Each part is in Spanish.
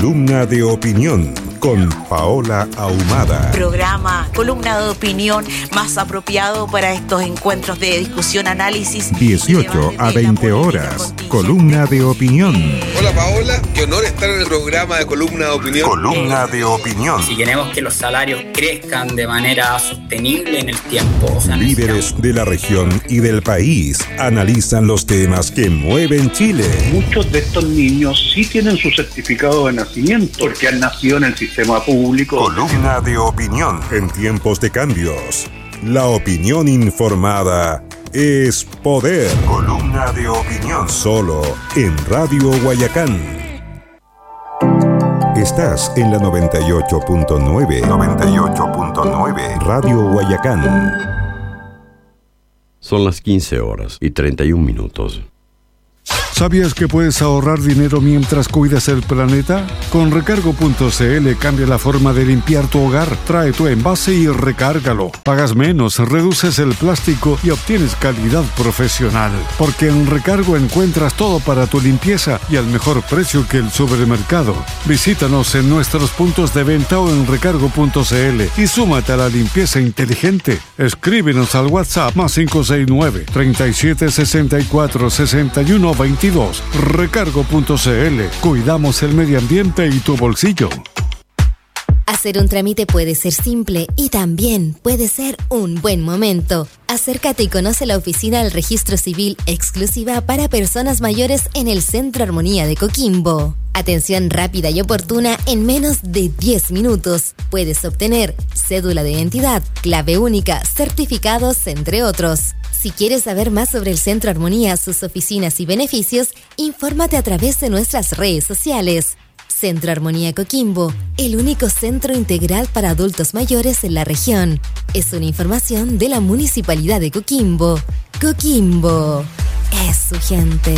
Columna de opinión con Paola Ahumada. Programa, columna de opinión más apropiado para estos encuentros de discusión, análisis. 18 a 20 horas. Columna de opinión. Hola Paola, qué honor estar en el programa de Columna de opinión. Columna de opinión. Si queremos que los salarios crezcan de manera sostenible en el tiempo. Líderes de la región y del país analizan los temas que mueven Chile. Muchos de estos niños sí tienen su certificado de nacimiento porque han nacido en el sistema público. Columna de opinión. En tiempos de cambios, la opinión informada es poder. Columna de opinión. Solo en Radio Guayacán. Estás en la 98.9. 98.9. Radio Guayacán. Son las 15 horas y 31 minutos. ¿Sabías que puedes ahorrar dinero mientras cuidas el planeta? Con Recargo.cl cambia la forma de limpiar tu hogar. Trae tu envase y recárgalo. Pagas menos, reduces el plástico y obtienes calidad profesional. Porque en Recargo encuentras todo para tu limpieza y al mejor precio que el supermercado. Visítanos en nuestros puntos de venta o en Recargo.cl y súmate a la limpieza inteligente. Escríbenos al WhatsApp +569 3764 6122. Recargo.cl. Cuidamos el medio ambiente y tu bolsillo. Hacer un trámite puede ser simple y también puede ser un buen momento. Acércate y conoce la oficina del Registro Civil exclusiva para personas mayores en el Centro Armonía de Coquimbo. Atención rápida y oportuna en menos de 10 minutos. Puedes obtener cédula de identidad, clave única, certificados, entre otros. Si quieres saber más sobre el Centro Armonía, sus oficinas y beneficios, infórmate a través de nuestras redes sociales. Centro Armonía Coquimbo, el único centro integral para adultos mayores en la región. Es una información de la Municipalidad de Coquimbo. Coquimbo es su gente.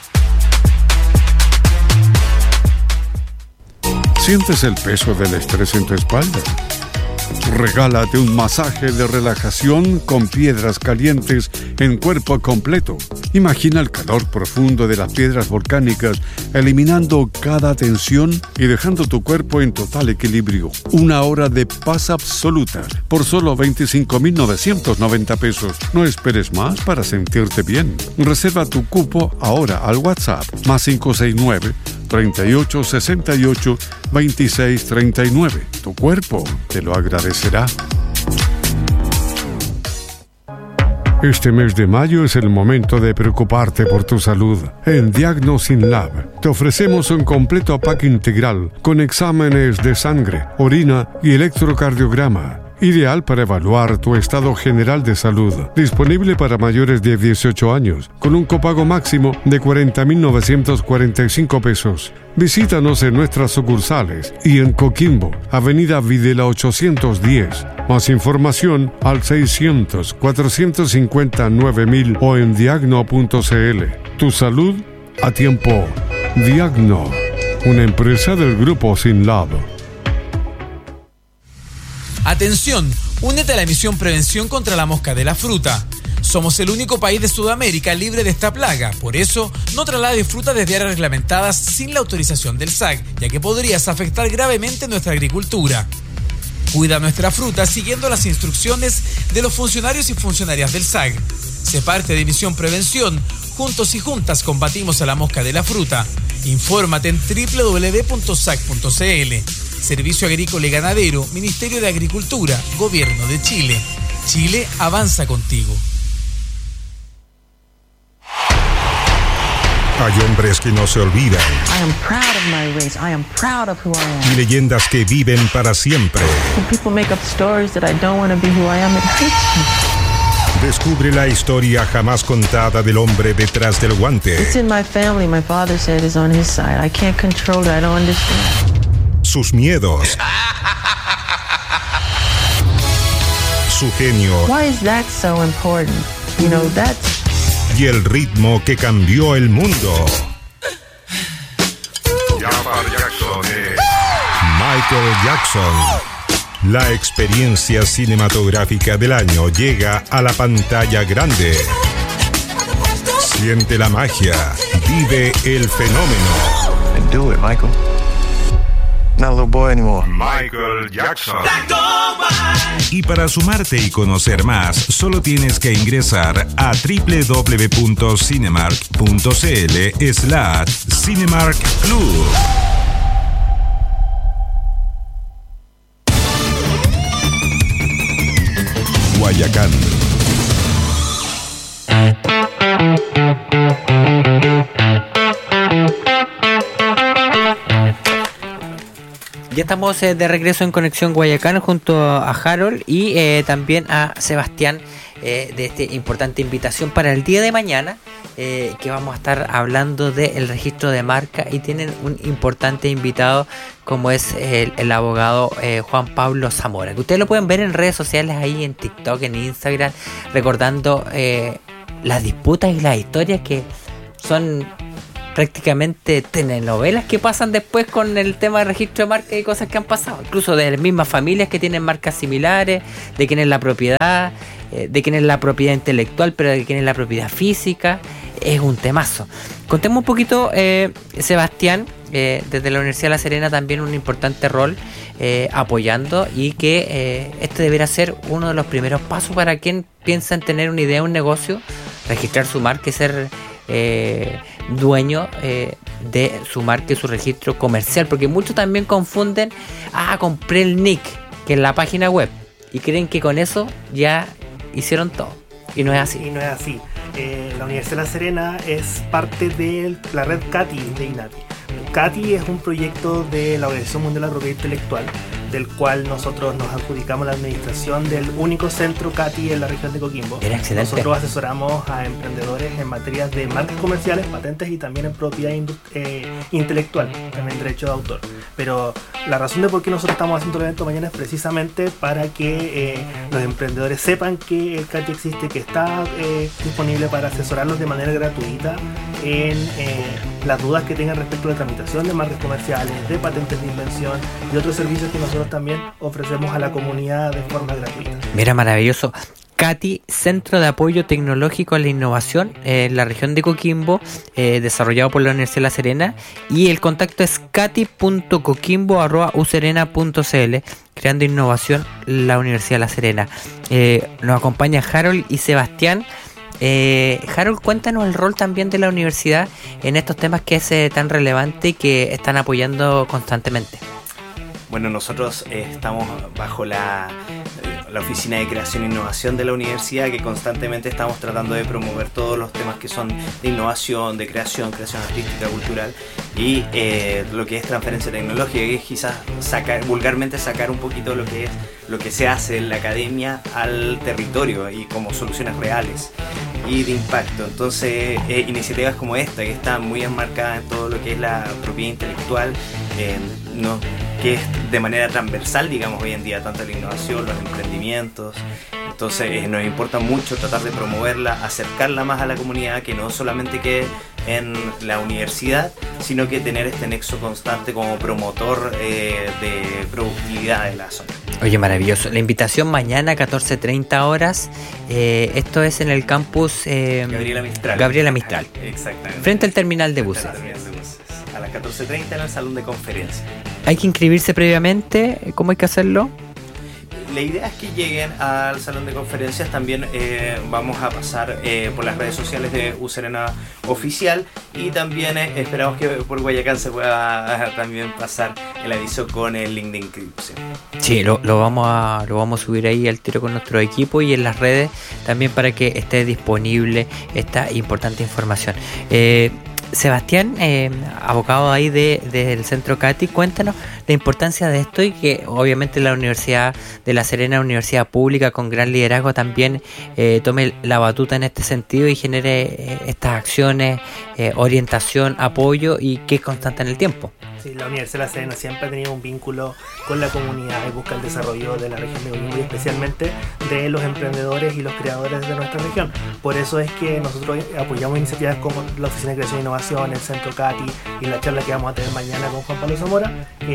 ¿Sientes el peso del estrés en tu espalda? Regálate un masaje de relajación con piedras calientes en cuerpo completo. Imagina el calor profundo de las piedras volcánicas, eliminando cada tensión y dejando tu cuerpo en total equilibrio. 1 hora de paz absoluta por solo 25,990 pesos. No esperes más para sentirte bien. Reserva tu cupo ahora al WhatsApp +569 3868 2639. Tu cuerpo te lo agradecerá. Este mes de mayo es el momento de preocuparte por tu salud. En Diagnosin Lab te ofrecemos un completo pack integral con exámenes de sangre, orina y electrocardiograma. Ideal para evaluar tu estado general de salud. Disponible para mayores de 18 años, con un copago máximo de 40,945 pesos. Visítanos en nuestras sucursales y en Coquimbo, Avenida Videla 810. Más información al 600-450-9000 o en diagno.cl. Tu salud a tiempo. Diagno, una empresa del grupo SYNLAB. Atención, únete a la misión Prevención contra la Mosca de la Fruta. Somos el único país de Sudamérica libre de esta plaga. Por eso, no traslades fruta desde áreas reglamentadas sin la autorización del SAC, ya que podrías afectar gravemente nuestra agricultura. Cuida nuestra fruta siguiendo las instrucciones de los funcionarios y funcionarias del SAC. Sé parte de Misión Prevención. Juntos y juntas combatimos a la mosca de la fruta. Infórmate en www.sac.cl. Servicio Agrícola y Ganadero, Ministerio de Agricultura, Gobierno de Chile. Chile avanza contigo. Hay hombres que no se olvidan. I am proud of my race. I am proud of who I am. Y leyendas que viven para siempre. When people make up stories that I don't want to be who I am, it hurts me. Descubre la historia jamás contada del hombre detrás del guante. It's in my family. My father said it's on his side. I can't control it. I don't understand. Sus miedos. Su genio. Why is that so important? You know, that's... Y el ritmo que cambió el mundo. Michael Jackson. La experiencia cinematográfica del año llega a la pantalla grande. Siente la magia. Vive el fenómeno. And do it, Michael. Not a little boy anymore. Michael Jackson. Y para sumarte y conocer más, solo tienes que ingresar a www.cinemark.cl/Cinemark Club. Guayacán. Ya estamos de regreso en Conexión Guayacán junto a Harold y también a Sebastián de esta importante invitación para el día de mañana, que vamos a estar hablando del registro de marca, y tienen un importante invitado como es el abogado Juan Pablo Zamora, que ustedes lo pueden ver en redes sociales, ahí en TikTok, en Instagram, recordando las disputas y las historias que son prácticamente telenovelas que pasan después con el tema de registro de marca y cosas que han pasado, incluso de las mismas familias que tienen marcas similares, de quién es la propiedad, de quién es la propiedad intelectual, pero de quién es la propiedad física. Es un temazo. Contemos un poquito, Sebastián, desde la Universidad de La Serena también un importante rol apoyando, y que este deberá ser uno de los primeros pasos para quien piensa en tener una idea, un negocio, registrar su marca y ser dueño de su marca y su registro comercial, porque muchos también confunden, compré el nick, que es la página web, y creen que con eso ya hicieron todo, y no es así. La Universidad de La Serena es parte de la red CATI de INATI. CATI es un proyecto de la Organización Mundial de la Propiedad Intelectual, del cual nosotros nos adjudicamos la administración del único centro CATI en la región de Coquimbo. Nosotros asesoramos a emprendedores en materias de marcas comerciales, patentes y también en propiedad intelectual, también derecho de autor. Pero la razón de por qué nosotros estamos haciendo el evento mañana es precisamente para que los emprendedores sepan que el CATI existe, que está disponible para asesorarlos de manera gratuita en las dudas que tengan respecto a la tramitación de marcas comerciales, de patentes de invención y otros servicios que nosotros también ofrecemos a la comunidad de forma gratuita. Mira, maravilloso. CATI, Centro de Apoyo Tecnológico a la Innovación, en la región de Coquimbo, desarrollado por la Universidad de La Serena, y el contacto es cati.coquimbo@userena.cl, creando innovación la Universidad de La Serena. Nos acompaña Harold y Sebastián. Harold, cuéntanos el rol también de la universidad en estos temas que es tan relevante y que están apoyando constantemente. Bueno, nosotros estamos bajo la Oficina de Creación e Innovación de la universidad, que constantemente estamos tratando de promover todos los temas que son de innovación, de creación artística, cultural, y lo que es transferencia tecnológica, que es quizás vulgarmente sacar un poquito lo que se hace en la academia al territorio y como soluciones reales y de impacto. Entonces, iniciativas como esta, que están muy enmarcadas en todo lo que es la propiedad intelectual, que es de manera transversal, digamos, hoy en día, tanto la innovación, los emprendimientos. Entonces nos importa mucho tratar de promoverla, acercarla más a la comunidad, que no solamente quede en la universidad, sino que tener este nexo constante como promotor de productividad de la zona. Oye, maravilloso. La invitación mañana a 14:30 horas. Esto es en el campus Gabriela Mistral. Exactamente. Frente al terminal de buses. A las 14:30 en el salón de conferencia. ¿Hay que inscribirse previamente? ¿Cómo hay que hacerlo? La idea es que lleguen al salón de conferencias. También vamos a pasar por las redes sociales de USerena Oficial, y también esperamos que por Guayacán se pueda también pasar el aviso con el link de inscripción. Sí, lo vamos a subir ahí al tiro con nuestro equipo y en las redes también, para que esté disponible esta importante información. Sebastián, abogado ahí del Centro CATI, cuéntanos la importancia de esto, y que obviamente la Universidad de La Serena, universidad pública con gran liderazgo, también tome la batuta en este sentido y genere estas acciones, orientación, apoyo, y que es constante en el tiempo. Sí, la Universidad de La Serena siempre ha tenido un vínculo con la comunidad y busca el desarrollo de la región de Coquimbo, y especialmente de los emprendedores y los creadores de nuestra región. Por eso es que nosotros apoyamos iniciativas como la Oficina de Creación e Innovación, el Centro CATI, y la charla que vamos a tener mañana con Juan Pablo Zamora, que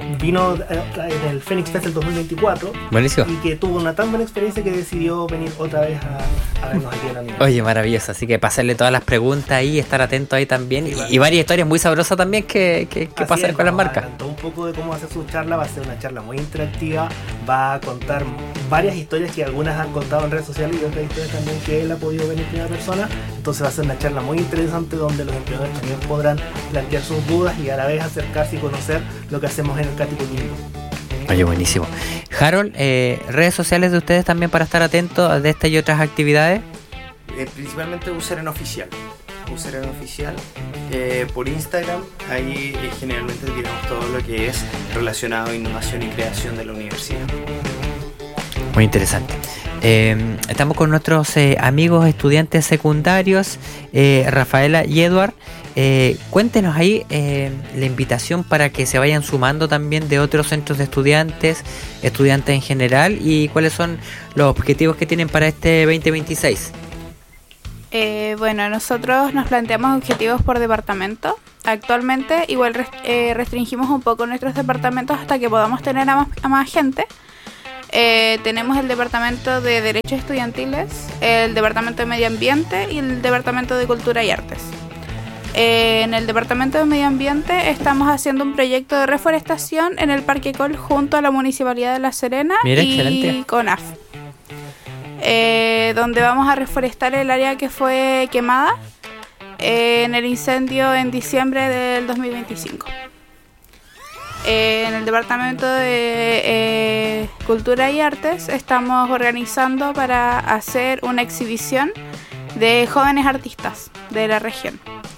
vino en el Phoenix Fest del 2024. Buenísimo. Y que tuvo una tan buena experiencia que decidió venir otra vez a vernos aquí en la universidad. Oye, maravilloso. Así que pasarle todas las preguntas ahí, estar atento ahí también. Y varias historias muy sabrosas también que pasar con las marcas. Un poco de cómo hacer su charla. Va a ser una charla muy interactiva. Va a contar varias historias que algunas han contado en redes sociales y otras historias también que él ha podido ver en primera persona. Entonces va a ser una charla muy interesante donde los emprendedores también podrán plantear sus dudas y a la vez acercarse y conocer lo que hacemos en el Cati Coquimbo. Oye, buenísimo. Harold, redes sociales de ustedes también para estar atentos de estas y otras actividades. Principalmente Useren Oficial. Por Instagram, ahí generalmente tiramos todo lo que es relacionado a innovación y creación de la universidad. Muy interesante. Estamos con nuestros amigos estudiantes secundarios, Rafaela y Edward. Cuéntenos ahí la invitación para que se vayan sumando también de otros centros de estudiantes en general, y cuáles son los objetivos que tienen para este 2026. Bueno, nosotros nos planteamos objetivos por departamento. Actualmente igual restringimos un poco nuestros departamentos hasta que podamos tener a más gente. Tenemos el departamento de Derechos Estudiantiles, el departamento de Medio Ambiente y el departamento de Cultura y Artes. En el departamento de Medio Ambiente estamos haciendo un proyecto de reforestación en el Parque Col junto a la Municipalidad de La Serena. Mira, y excelente. CONAF, donde vamos a reforestar el área que fue quemada en el incendio en diciembre del 2025. En el departamento de Cultura y Artes estamos organizando para hacer una exhibición de jóvenes artistas de la región.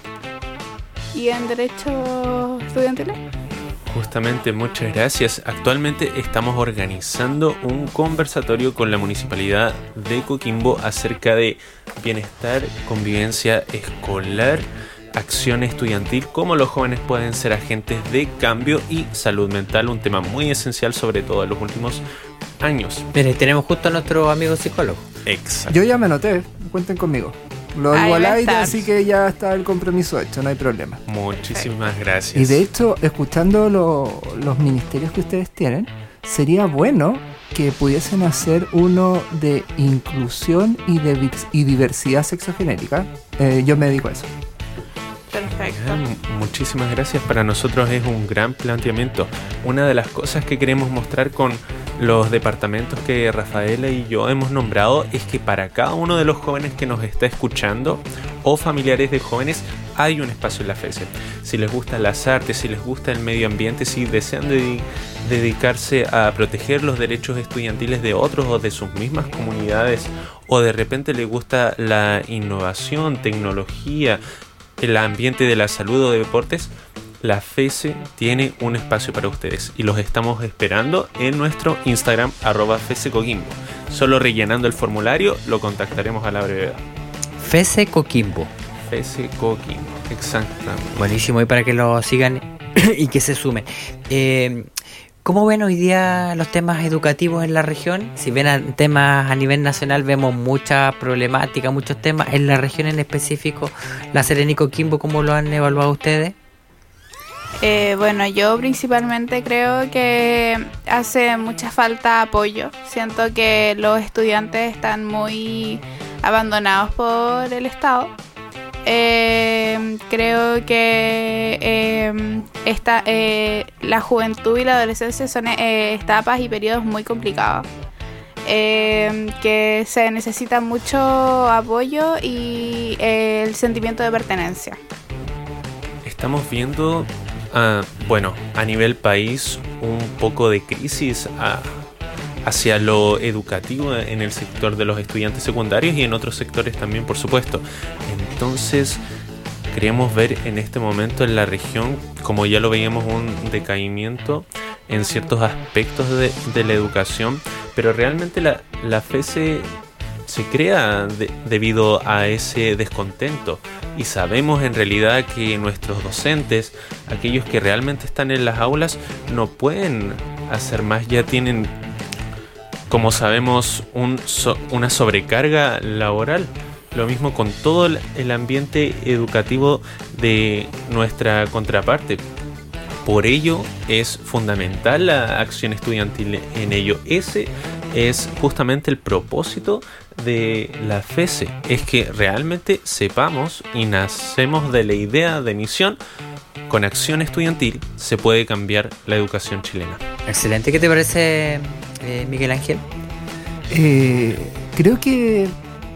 ¿Y en Derechos Estudiantiles? Justamente, muchas gracias. Actualmente estamos organizando un conversatorio con la Municipalidad de Coquimbo acerca de bienestar, convivencia escolar, acción estudiantil, cómo los jóvenes pueden ser agentes de cambio y salud mental, un tema muy esencial sobre todo en los últimos años. Mire, tenemos justo a nuestro amigo psicólogo. Exacto. Yo ya me anoté, cuenten conmigo. Lo igual aire, así que ya está el compromiso hecho, no hay problema. Muchísimas gracias. Y de hecho, escuchando los ministerios que ustedes tienen, sería bueno que pudiesen hacer uno de inclusión y diversidad sexogenética. Yo me dedico a eso. Perfecto. Muchísimas gracias. Para nosotros es un gran planteamiento. Una de las cosas que queremos mostrar con los departamentos que Rafaela y yo hemos nombrado es que para cada uno de los jóvenes que nos está escuchando o familiares de jóvenes hay un espacio en la FESE. Si les gustan las artes, si les gusta el medio ambiente, si desean dedicarse a proteger los derechos estudiantiles de otros o de sus mismas comunidades, o de repente les gusta la innovación, tecnología, el ambiente de la salud o de deportes, la FESE tiene un espacio para ustedes y los estamos esperando en nuestro Instagram @FESECoquimbo. Solo rellenando el formulario lo contactaremos a la brevedad. FESE Coquimbo. FESE Coquimbo, exactamente. Buenísimo, y para que lo sigan y que se sumen. ¿Cómo ven hoy día los temas educativos en la región? Si ven temas a nivel nacional, vemos mucha problemática, muchos temas. En la región en específico, La Serena y Coquimbo, ¿cómo lo han evaluado ustedes? Bueno, yo principalmente creo que hace mucha falta apoyo. Siento que los estudiantes están muy abandonados por el Estado. Creo que la juventud y la adolescencia son etapas y periodos muy complicados, que se necesita mucho apoyo y el sentimiento de pertenencia. Estamos viendo, a nivel país, un poco de crisis hacia lo educativo en el sector de los estudiantes secundarios y en otros sectores también, por supuesto. Entonces, queremos ver en este momento en la región, como ya lo veíamos, un decaimiento en ciertos aspectos de la educación, pero realmente la FESE se crea debido a ese descontento, y sabemos en realidad que nuestros docentes, aquellos que realmente están en las aulas, no pueden hacer más, ya tienen, como sabemos, una sobrecarga laboral. Lo mismo con todo el ambiente educativo de nuestra contraparte. por ello es fundamental la acción estudiantil en ello. Ese es justamente el propósito de la FESE, es que realmente sepamos y nacemos de la idea de misión. Con acción estudiantil se puede cambiar la educación chilena. Excelente. ¿Qué te parece, Miguel Ángel? Creo que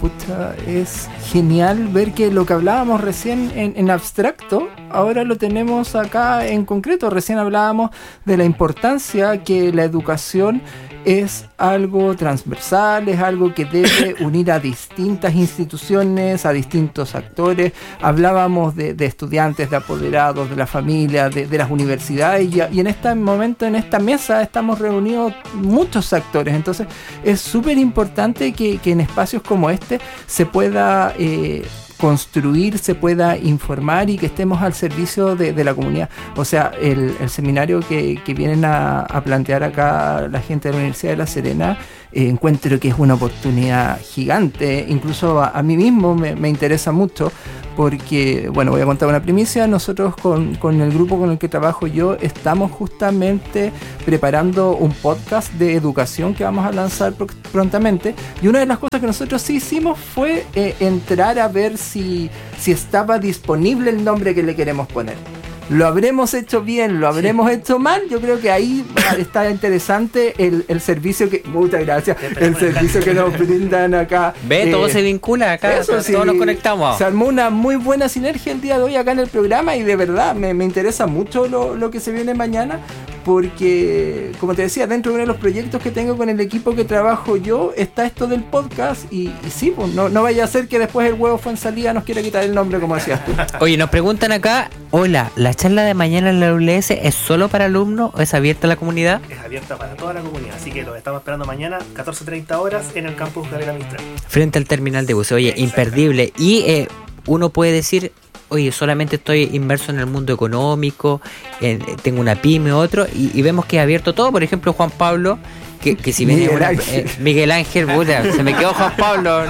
es genial ver que lo que hablábamos recién en abstracto, ahora lo tenemos acá en concreto. Recién hablábamos de la importancia que la educación es algo transversal, es algo que debe unir a distintas instituciones, a distintos actores. Hablábamos de estudiantes, de apoderados, de la familia, de las universidades, y en este momento, en esta mesa, estamos reunidos muchos actores. Entonces es súper importante que en espacios como este se pueda construir, se pueda informar y que estemos al servicio de la comunidad. O sea, el seminario que vienen a plantear acá la gente de la Universidad de La Serena, encuentro que es una oportunidad gigante. Incluso a mí mismo me interesa mucho porque, bueno, voy a contar una primicia. Nosotros con el grupo con el que trabajo yo estamos justamente preparando un podcast de educación que vamos a lanzar prontamente, y una de las cosas que nosotros sí hicimos fue entrar a ver si estaba disponible el nombre que le queremos poner. ¿Lo habremos hecho bien? ¿Lo habremos hecho mal? Yo creo que ahí está interesante el servicio que... Muchas gracias. El servicio que nos brindan acá. Todo se vincula acá. Eso, todos nos conectamos. Se armó una muy buena sinergia el día de hoy acá en el programa, y de verdad me interesa mucho lo que se viene mañana, porque, como te decía, dentro de uno de los proyectos que tengo con el equipo que trabajo yo está esto del podcast, y sí, pues no vaya a ser que después el huevo fue en salida nos quiera quitar el nombre, como decías tú. Oye, nos preguntan acá, hola, ¿la charla de mañana en la ULS es solo para alumnos o es abierta a la comunidad? Es abierta para toda la comunidad, así que los estamos esperando mañana, 14:30 horas, en el campus Gabriela Mistral. Frente al terminal de buses. Oye, imperdible. Y uno puede decir, oye, solamente estoy inmerso en el mundo económico, tengo una pyme, otro, y vemos que es abierto todo. Por ejemplo, Juan Pablo, que si viene Miguel Ángel, puta, se me quedó Juan Pablo.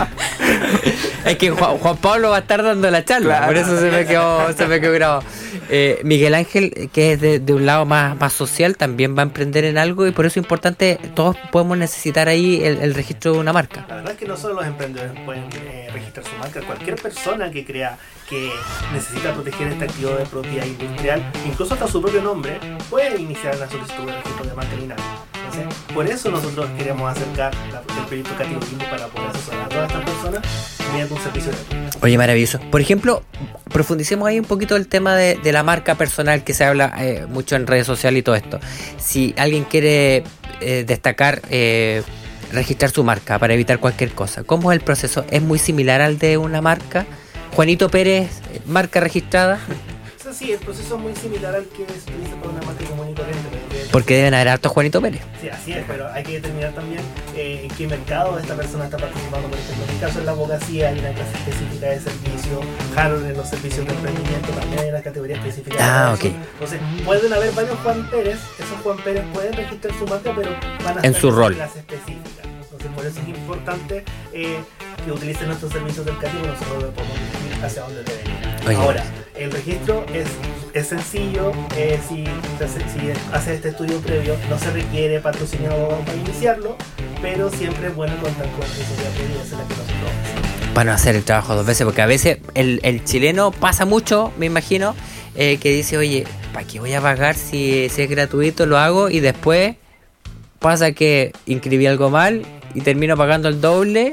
Es que Juan Pablo va a estar dando la charla, claro. Por eso se me quedó grabado. Miguel Ángel, que es de un lado más social, también va a emprender en algo, y por eso es importante, todos podemos necesitar ahí el registro de una marca. La verdad es que no solo los emprendedores pueden registrar su marca, cualquier persona que crea que necesita proteger este activo de propiedad industrial, incluso hasta su propio nombre, puede iniciar la solicitud de registro de marca lineal. Entonces, por eso nosotros queremos acercar el proyecto Cativo Limbo para poder asesorar a todas estas personas mediante un servicio gratuito. Oye, maravilloso. Por ejemplo, profundicemos ahí un poquito el tema de la marca personal, que se habla mucho en redes sociales y todo esto. Si alguien quiere destacar, registrar su marca para evitar cualquier cosa, ¿cómo es el proceso? ¿Es muy similar al de una marca? Juanito Pérez, marca registrada. Sí, el proceso es muy similar al que se utiliza para una marca común y corriente. Porque deben haber hartos Juanito Pérez. Sí, así es, pero hay que determinar también en qué mercado esta persona está participando. Por ejemplo, en mi caso, en la abogacía hay una clase específica de servicio. Harold, en los servicios de emprendimiento, también hay una categoría específica. Ok. Entonces, pueden haber varios Juan Pérez. Esos Juan Pérez pueden registrar su marca, pero van a en su rol. Clase específica. Entonces, por eso es importante que utilicen nuestros servicios del CATI, y nosotros lo podemos dirigir hacia donde deben ir. Ahora, el registro es sencillo. Si hace este estudio previo, no se requiere patrocinio para iniciarlo, pero siempre es bueno contar con asesoría previa, esa es la que nosotros hacemos. Para no hacer el trabajo dos veces, porque a veces el chileno pasa mucho, me imagino, que dice, oye, ¿para qué voy a pagar si es gratuito? Lo hago, y después pasa que inscribí algo mal y termino pagando el doble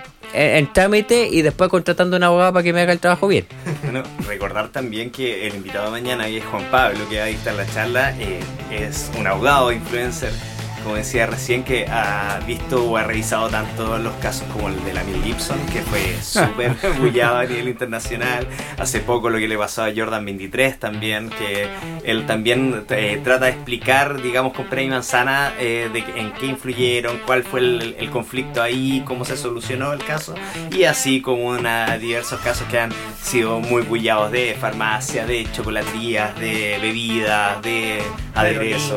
en trámite, y después contratando a un abogado para que me haga el trabajo bien. Bueno, recordar también que el invitado de mañana, que es Juan Pablo, que va a dictar la charla, es un abogado influencer, como decía recién, que ha visto o ha revisado tanto los casos como el de la Mel Gibson, que fue súper bullado a nivel internacional. Hace poco lo que le pasó a Jordan 23 también, que él también trata de explicar, digamos, con pera y manzana en qué influyeron, cuál fue el conflicto ahí, cómo se solucionó el caso, y así como diversos casos que han sido muy bullados, de farmacia, de chocolaterías, de bebidas, de aderezo,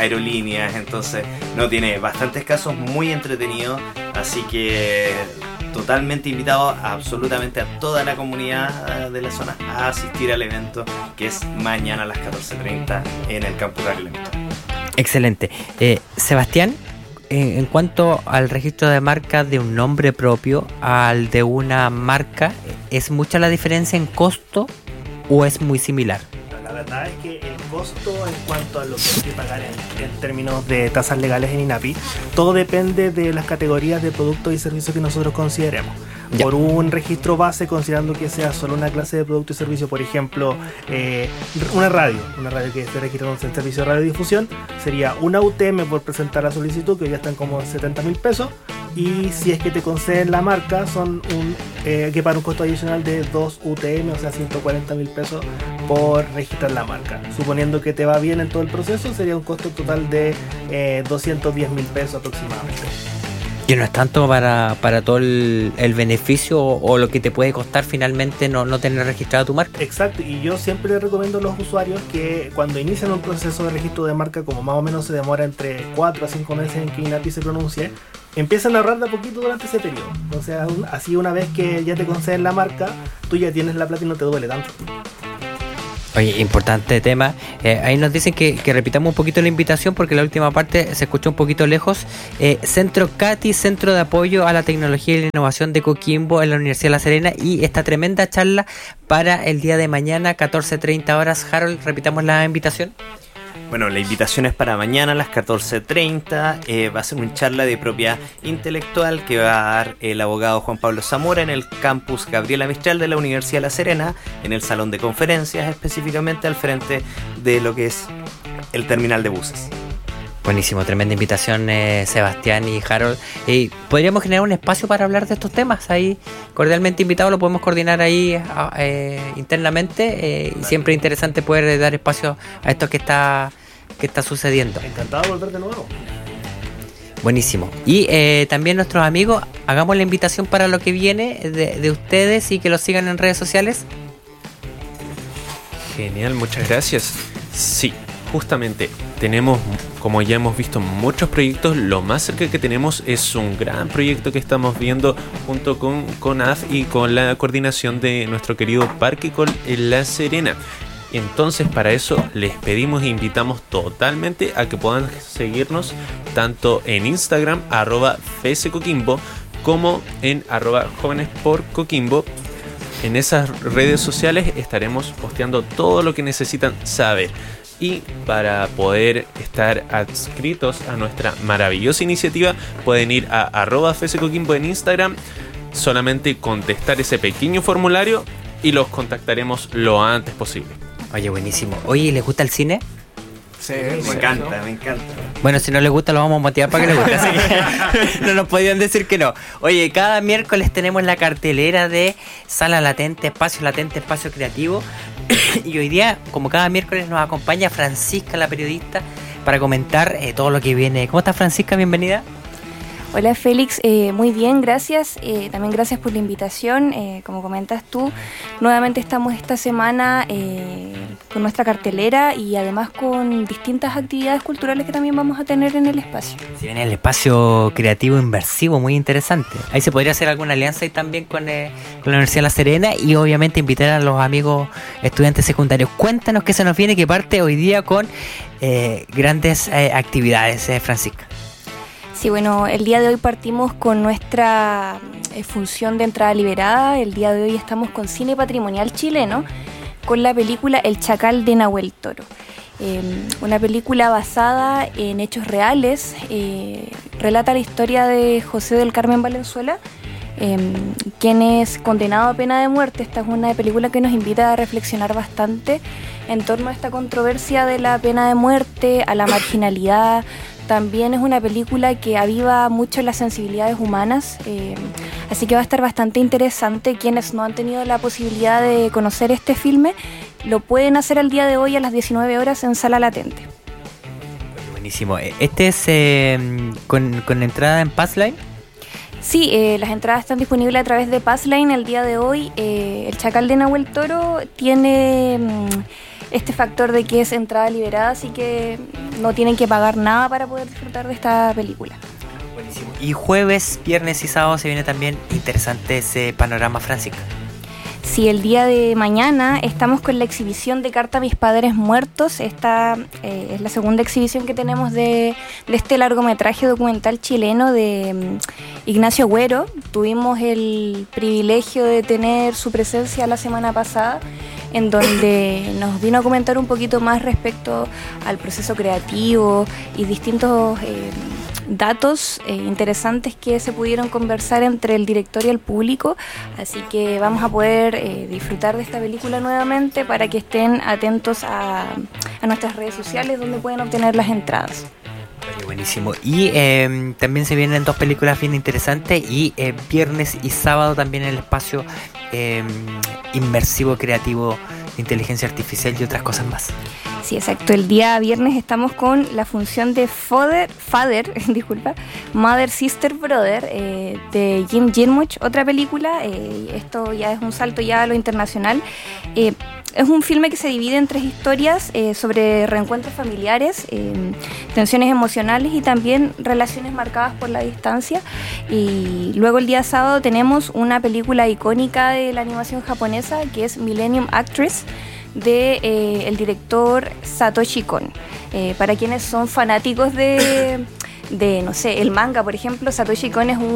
aerolíneas. Entonces tiene bastantes casos muy entretenidos, así que totalmente invitado absolutamente a toda la comunidad de la zona a asistir al evento que es mañana a las 14:30 en el campus Aglemento. Excelente. Sebastián, en cuanto al registro de marca de un nombre propio al de una marca, ¿es mucha la diferencia en costo o es muy similar? La verdad es que el costo en cuanto a lo que hay que pagar en términos de tasas legales en INAPI, todo depende de las categorías de productos y servicios que nosotros consideremos. Ya. Por un registro base, considerando que sea solo una clase de producto y servicio, por ejemplo, una radio que esté registrada en servicio de radiodifusión, sería una UTM por presentar la solicitud, que ya están como 70.000 pesos, y si es que te conceden la marca, son hay que pagar un costo adicional de 2 UTM, o sea 140.000 pesos por registrar la marca. Suponiendo que te va bien en todo el proceso, sería un costo total de 210.000 pesos aproximadamente. Que no es tanto para todo el beneficio o lo que te puede costar finalmente no tener registrada tu marca. Exacto, y yo siempre les recomiendo a los usuarios que cuando inician un proceso de registro de marca, como más o menos se demora entre 4 a 5 meses en que INAPI se pronuncie, empiezan a ahorrar de a poquito durante ese periodo. O sea, así una vez que ya te conceden la marca, tú ya tienes la plata y no te duele tanto. Oye, importante tema. Ahí nos dicen que repitamos un poquito la invitación porque la última parte se escuchó un poquito lejos. Centro CATI, Centro de Apoyo a la Tecnología y la Innovación de Coquimbo en la Universidad de La Serena, y esta tremenda charla para el día de mañana, 14:30 horas. Harold, repitamos la invitación. Bueno, la invitación es para mañana a las 14:30. Va a ser una charla de propiedad intelectual que va a dar el abogado Juan Pablo Zamora en el campus Gabriela Mistral de la Universidad de La Serena, en el salón de conferencias, específicamente al frente de lo que es el terminal de buses. Buenísimo, tremenda invitación, Sebastián y Harold. ¿Podríamos generar un espacio para hablar de estos temas? Ahí, cordialmente invitados, lo podemos coordinar ahí internamente. Siempre interesante poder dar espacio a esto que está sucediendo. Encantado de volver de nuevo. Buenísimo. Y también nuestros amigos, hagamos la invitación para lo que viene de ustedes y que los sigan en redes sociales. Genial, muchas gracias. Sí, justamente tenemos, como ya hemos visto, muchos proyectos. Lo más cerca que tenemos es un gran proyecto que estamos viendo junto con CONAF y con la coordinación de nuestro querido Parque en La Serena. Entonces, para eso les pedimos e invitamos totalmente a que puedan seguirnos tanto en Instagram @FSCoquimbo como en @jóvenesporcoquimbo. En esas redes sociales estaremos posteando todo lo que necesitan saber. Y para poder estar adscritos a nuestra maravillosa iniciativa, pueden ir a @FSCoquimbo en Instagram, solamente contestar ese pequeño formulario y los contactaremos lo antes posible. Oye, buenísimo. Oye, ¿les gusta el cine? Sí, me encanta. Bueno, si no les gusta, lo vamos a motivar para que les guste. Así que no nos podían decir que no. Oye, cada miércoles tenemos la cartelera de Sala Latente, Espacio Creativo. Y hoy día, como cada miércoles, nos acompaña Francisca, la periodista, para comentar todo lo que viene. ¿Cómo estás, Francisca? Bienvenida. Hola, Félix. Muy bien, gracias. También gracias por la invitación. Como comentas tú, nuevamente estamos esta semana con nuestra cartelera y además con distintas actividades culturales que también vamos a tener en el espacio. Si viene el espacio creativo inmersivo, muy interesante. Ahí se podría hacer alguna alianza y también con la Universidad de La Serena y obviamente invitar a los amigos estudiantes secundarios. Cuéntanos qué se nos viene, que parte hoy día con grandes actividades, Francisca. Sí, bueno, el día de hoy partimos con nuestra función de entrada liberada. El día de hoy estamos con Cine Patrimonial Chileno, con la película El Chacal de Nahuel Toro. Una película basada en hechos reales, relata la historia de José del Carmen Valenzuela, quien es condenado a pena de muerte. Esta es una película que nos invita a reflexionar bastante en torno a esta controversia de la pena de muerte, a la marginalidad. También es una película que aviva mucho las sensibilidades humanas, así que va a estar bastante interesante. Quienes no han tenido la posibilidad de conocer este filme, lo pueden hacer el día de hoy a las 19 horas en Sala Latente. Buenísimo. ¿Este es con entrada en Passline? Sí, las entradas están disponibles a través de Passline el día de hoy. El Chacal de Nahuel Toro tiene este factor de que es entrada liberada, así que no tienen que pagar nada para poder disfrutar de esta película. Buenísimo. Y jueves, viernes y sábado se viene también interesante ese panorama, Francisca. Sí, el día de mañana estamos con la exhibición de Carta a mis padres muertos. Esta es la segunda exhibición que tenemos de este largometraje documental chileno de Ignacio Agüero. Tuvimos el privilegio de tener su presencia la semana pasada, en donde nos vino a comentar un poquito más respecto al proceso creativo y distintos datos interesantes que se pudieron conversar entre el director y el público, así que vamos a poder disfrutar de esta película nuevamente para que estén atentos a nuestras redes sociales donde pueden obtener las entradas. Buenísimo. Y también se vienen 2 películas bien interesantes y viernes y sábado también el espacio inmersivo creativo de inteligencia artificial y otras cosas más. Sí, exacto. El día viernes estamos con la función de Father, Mother, Sister, Brother, de Jim Jarmusch, otra película. Esto ya es un salto ya a lo internacional. Es un filme que se divide en 3 historias sobre reencuentros familiares, tensiones emocionales y también relaciones marcadas por la distancia. Y luego el día sábado tenemos una película icónica de la animación japonesa que es Millennium Actress, de el director Satoshi Kon. Para quienes son fanáticos de no sé, el manga, por ejemplo, Satoshi Kon es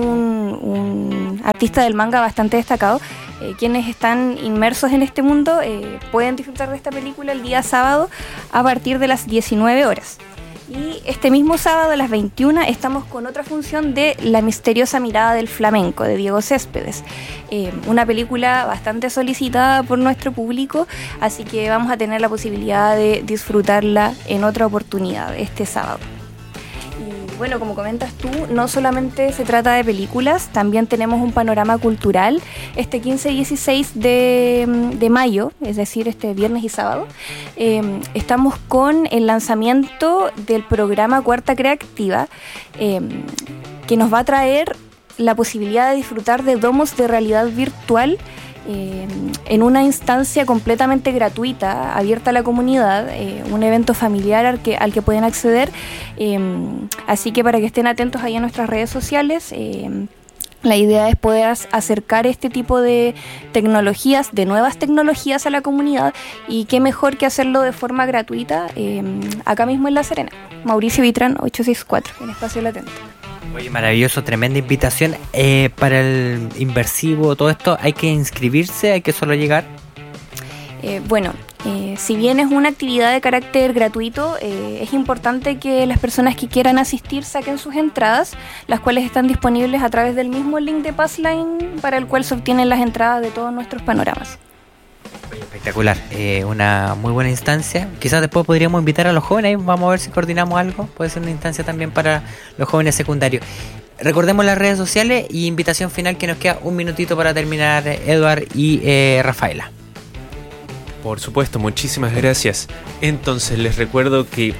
un artista del manga bastante destacado. Quienes están inmersos en este mundo pueden disfrutar de esta película el día sábado a partir de las 19 horas. Y este mismo sábado a las 21 estamos con otra función de La misteriosa mirada del flamenco, de Diego Céspedes. Una película bastante solicitada por nuestro público, así que vamos a tener la posibilidad de disfrutarla en otra oportunidad este sábado. Y bueno, como comentas tú, no solamente se trata de películas, también tenemos un panorama cultural. Este 15 y 16 de mayo, es decir, este viernes y sábado, estamos con el lanzamiento del programa Cuarta Creativa, que nos va a traer la posibilidad de disfrutar de domos de realidad virtual en una instancia completamente gratuita, abierta a la comunidad, un evento familiar al que pueden acceder, así que para que estén atentos ahí en nuestras redes sociales. La idea es poder acercar este tipo de tecnologías, de nuevas tecnologías a la comunidad, y qué mejor que hacerlo de forma gratuita acá mismo en La Serena. Mauricio Vitrán 864, en Espacio Latente. Oye, maravilloso, tremenda invitación. Para el inmersivo, todo esto, ¿hay que inscribirse? ¿Hay que solo llegar? Si bien es una actividad de carácter gratuito, es importante que las personas que quieran asistir saquen sus entradas, las cuales están disponibles a través del mismo link de Passline para el cual se obtienen las entradas de todos nuestros panoramas. Espectacular, una muy buena instancia. Quizás después podríamos invitar a los jóvenes, vamos a ver si coordinamos algo. Puede ser una instancia también para los jóvenes secundarios. Recordemos las redes sociales y invitación final, que nos queda un minutito para terminar, Eduard y Rafaela. Por supuesto, muchísimas gracias. Entonces les recuerdo que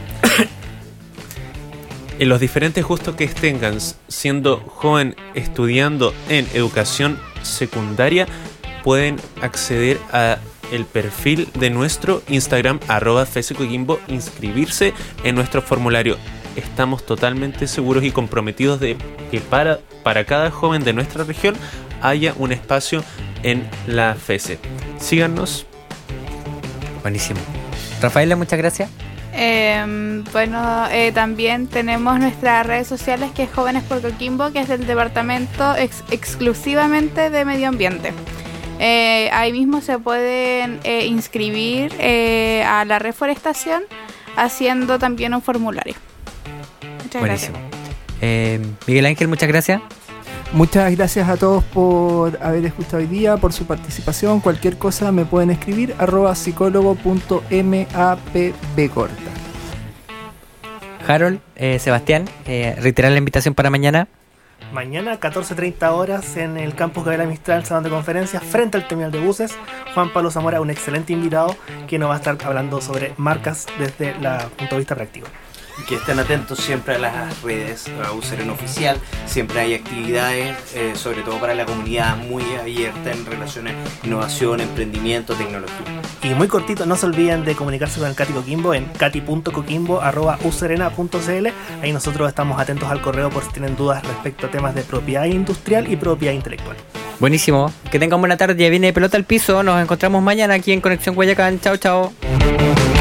en los diferentes gustos que tengan, siendo joven estudiando en educación secundaria, pueden acceder a el perfil de nuestro Instagram @FESECOQUIMBO, inscribirse en nuestro formulario. Estamos totalmente seguros y comprometidos de que para cada joven de nuestra región haya un espacio en la FESE. Síganos. Buenísimo. Rafaela, muchas gracias. También tenemos nuestras redes sociales, que es Jóvenes por Coquimbo, que es del departamento exclusivamente de medio ambiente. Ahí mismo se pueden inscribir a la reforestación haciendo también un formulario. Muchas Buenísimo. gracias. Miguel Ángel, muchas gracias. Muchas gracias a todos por haber escuchado hoy día, por su participación. Cualquier cosa me pueden escribir @psicólogo.mapbcorta. Harold, Sebastián, reiterar la invitación para mañana. Mañana, 14:30 horas, en el campus Gabriela Mistral, salón de conferencias, frente al terminal de buses. Juan Pablo Zamora, un excelente invitado, que nos va a estar hablando sobre marcas desde el punto de vista práctico. que estén atentos siempre a las redes, a USERENA Oficial. Siempre hay actividades, sobre todo para la comunidad, muy abierta en relación a innovación, emprendimiento, tecnología. Y muy cortito, no se olviden de comunicarse con el Cati Coquimbo en cati.coquimbo@userena.cl. Ahí nosotros estamos atentos al correo por si tienen dudas respecto a temas de propiedad industrial y propiedad intelectual. Buenísimo, que tengan buena tarde, ya viene Pelota al Piso, nos encontramos mañana aquí en Conexión Guayacán, chao chao.